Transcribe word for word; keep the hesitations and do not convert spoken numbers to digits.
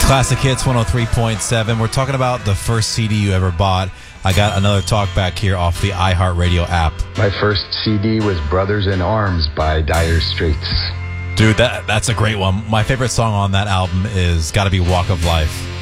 It's Classic Hits one oh three point seven. We're talking about the first C D you ever bought. I got another talk back here off the iHeartRadio app. My first C D was Brothers in Arms by Dire Straits. Dude, that that's a great one. My favorite song on that album is gotta be Walk of Life.